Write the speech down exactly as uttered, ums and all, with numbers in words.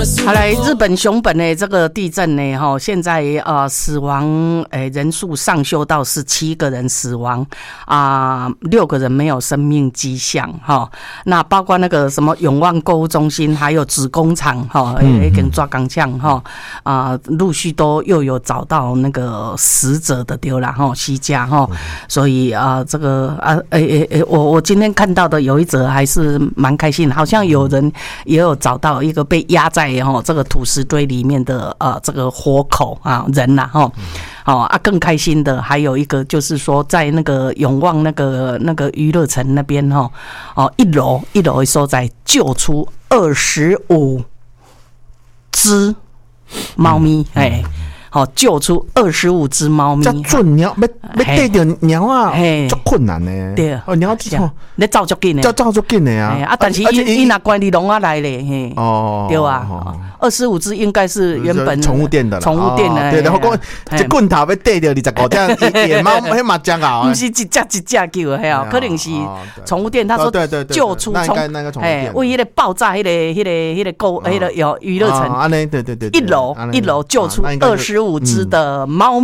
好来，日本熊本的这个地震呢，哈，现在呃死亡诶人数上修到十七个人死亡啊，六、呃、个人没有生命迹象哈。那包括那个什么永旺购物中心，还有纸工厂哈，也跟抓钢枪哈啊，陆续都又有找到那个死者的丢了哈，西家哈，所以啊、呃、这个啊诶诶诶，我我今天看到的有一则还是蛮开心，好像有人也有找到一个被压在哈这个土石堆里面的呃这个活口啊人呐哈，哦啊更开心的还有一个就是说在那个永旺那个那个娱乐城那边哈哦一楼一楼的所在救出二十五只猫咪哎。好、哦，救出二十五只猫咪。 这准鸟要要逮到鸟啊，足困难呢。 对， 哦，鸟这种， 你走足紧的， 走走足紧的啊。 啊，但是伊伊拿关你笼啊来嘞，嘿。 哦， 对啊，二十五只应该是原本宠物店的， 宠物店的。 对，然后讲这棍头要逮到二十五只野猫，迄嘛真好。 不是一只一只叫的，嘿哦，可能是宠物店。他说救出从哎，为迄个爆炸，迄个迄个迄个购，迄个有娱乐城， 安尼对对对， 一楼一楼救出二十五只的猫。